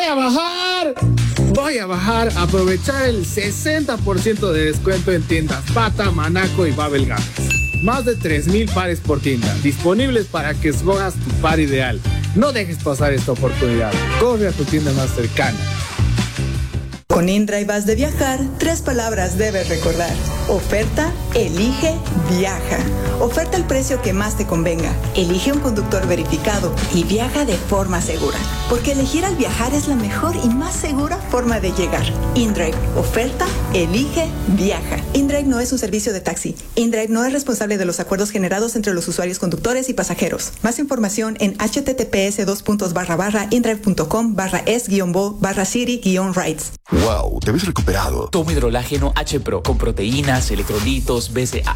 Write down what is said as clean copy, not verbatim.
Voy a bajar, aprovechar el 60% de descuento en tiendas Bata, Manaco y Babel Games. Más de 3,000 pares por tienda, disponibles para que escogas tu par ideal. No dejes pasar esta oportunidad. Corre a tu tienda más cercana. Con InDrive vas de viajar, 3 palabras debes recordar. Oferta, elige, viaja. Oferta el precio que más te convenga. Elige un conductor verificado y viaja de forma segura. Porque elegir al viajar es la mejor y más segura forma de llegar. InDrive, oferta, elige, viaja. InDrive no es un servicio de taxi. InDrive no es responsable de los acuerdos generados entre los usuarios conductores y pasajeros. Más información en https://indrive.com/es-bo/city-rides. Wow, te ves recuperado. Tomo hidrolágeno H-Pro con proteínas, electrolitos, BCA.